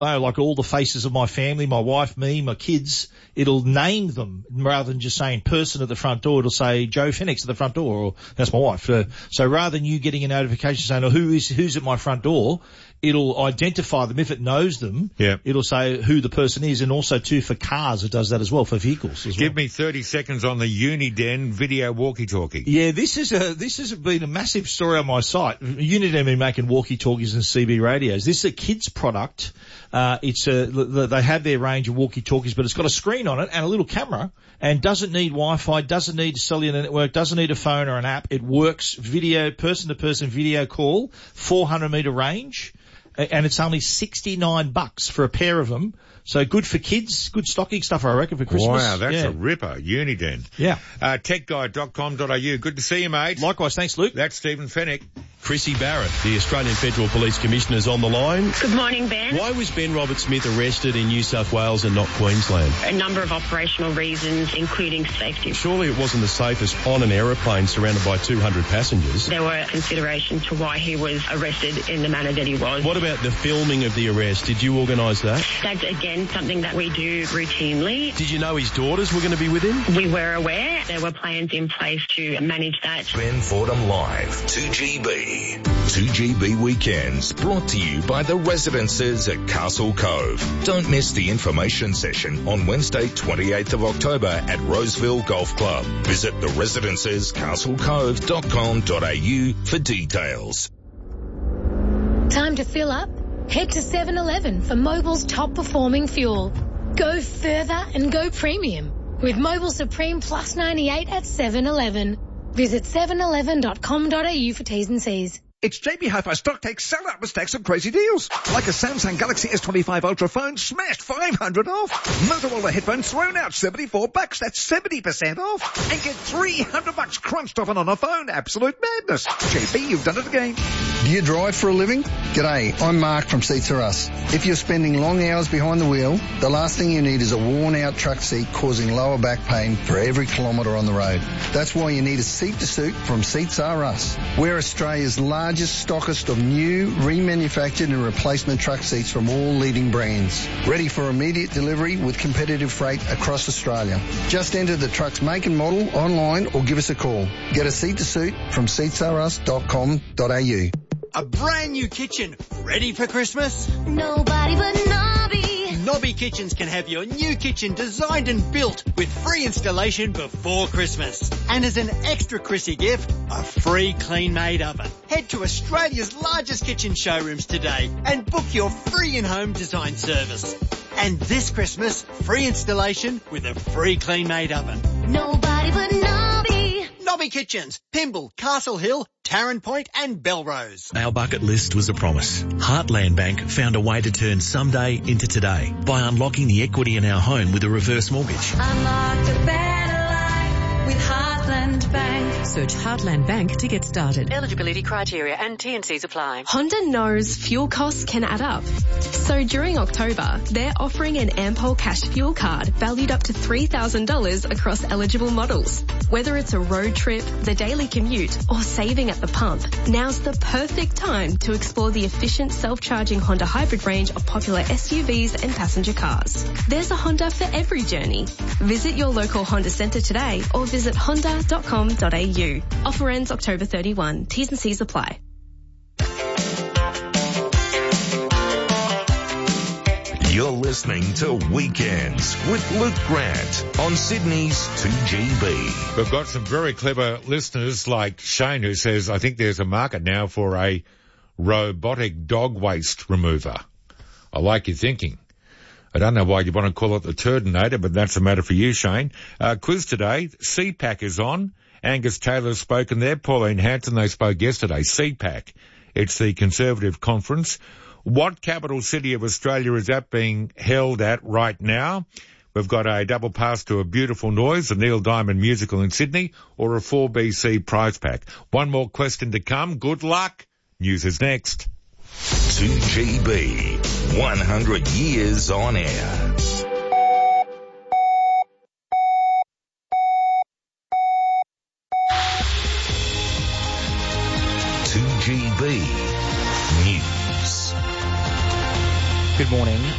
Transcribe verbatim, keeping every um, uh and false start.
oh, like all the faces of my family, my wife, me, my kids. It'll name them rather than just saying person at the front door. It'll say Joe Phoenix at the front door, or that's my wife. Uh, so rather than you getting a notification saying, oh, who is, who's at my front door, it'll identify them. If it knows them, yeah. it'll say who the person is. And also too for cars, it does that as well, for vehicles as well. Give me thirty seconds on the Uniden video walkie-talkie. Yeah, this is a, this has been a massive story on my site. Uniden have been making walkie-talkies and C B radios. This is a kid's product. Uh, it's a, they have their range of walkie-talkies, but it's got a screen on it and a little camera, and doesn't need Wi-Fi, doesn't need cellular network, doesn't need a phone or an app. It works video, person-to-person video call, four hundred metre range, and it's only sixty-nine bucks for a pair of them. So good for kids, good stocking stuff, I reckon, for Christmas. Wow, that's yeah. a ripper. Uniden. Yeah. Uh, tech guide dot com dot a u. Good to see you, mate. Likewise, thanks, Luke. That's Stephen Fennick. Chrissy Barrett, the Australian Federal Police Commissioner, is on the line. Good morning, Ben. Why was Ben Roberts-Smith arrested in New South Wales and not Queensland? A number of operational reasons, including safety. Surely it wasn't the safest on an aeroplane surrounded by two hundred passengers. There were considerations to why he was arrested in the manner that he was. What about the filming of the arrest? Did you organise that? That's, again, something that we do routinely. Did you know his daughters were going to be with him? We were aware. There were plans in place to manage that. Ben Fordham Live, two G B. two G B Weekends, brought to you by the Residences at Castle Cove. Don't miss the information session on Wednesday, twenty-eighth of October at Roseville Golf Club. Visit the residences castle cove dot com dot a u for details. Time to fill up? Head to seven eleven for Mobil's top performing fuel. Go further and go premium with Mobil Supreme Plus ninety-eight at seven eleven. Visit seven eleven dot com dot a u for T's and C's. It's J B Hi-Fi Stock Take Sell Out with stacks of crazy deals. Like a Samsung Galaxy S twenty-five Ultra phone smashed five hundred off. Motorola headphones thrown out seventy-four bucks. That's seventy percent off. And get three hundred bucks crunched off and on a phone. Absolute madness. J B, you've done it again. Do you drive for a living? G'day, I'm Mark from Seats R Us. If you're spending long hours behind the wheel, the last thing you need is a worn-out truck seat causing lower back pain for every kilometre on the road. That's why you need a seat-to-suit from Seats R Us. We're Australia's largest largest stockist of new, remanufactured and replacement truck seats from all leading brands. Ready for immediate delivery with competitive freight across Australia. Just enter the truck's make and model online or give us a call. Get a seat to suit from seats r us dot com dot a u. A brand new kitchen ready for Christmas? Nobody but Nobby. Nobby Kitchens can have your new kitchen designed and built with free installation before Christmas. And as an extra Chrissy gift, a free clean-made oven. Head to Australia's largest kitchen showrooms today and book your free in-home design service. And this Christmas, free installation with a free clean-made oven. Nobody but Nobby. Nobby Kitchens, Pymble, Castle Hill, Tarrant Point and Belrose. Our bucket list was a promise. Heartland Bank found a way to turn someday into today by unlocking the equity in our home with a reverse mortgage. Unlocked a better life with Heartland Bank. Search Heartland Bank to get started. Eligibility criteria and T and C's apply. Honda knows fuel costs can add up. So during October, they're offering an Ampol Cash Fuel Card valued up to three thousand dollars across eligible models. Whether it's a road trip, the daily commute, or saving at the pump, now's the perfect time to explore the efficient self-charging Honda hybrid range of popular S U Vs and passenger cars. There's a Honda for every journey. Visit your local Honda centre today or visit honda dot com dot a u. Offer ends October thirty-first. T's and C's apply. You're listening to Weekends with Luke Grant on Sydney's two G B. We've got some very clever listeners like Shane who says, I think there's a market now for a robotic dog waste remover. I like your thinking. I don't know why you want to call it the Turdinator, but that's a matter for you, Shane. Uh, quiz today, C PAC is on. Angus Taylor's spoken there. Pauline Hanson, they spoke yesterday. C PAC. It's the Conservative Conference. What capital city of Australia is that being held at right now? We've got a double pass to A Beautiful Noise, a Neil Diamond musical in Sydney, or a four B C prize pack. One more question to come. Good luck. News is next. two G B, one hundred years on air. two G B News. Good morning.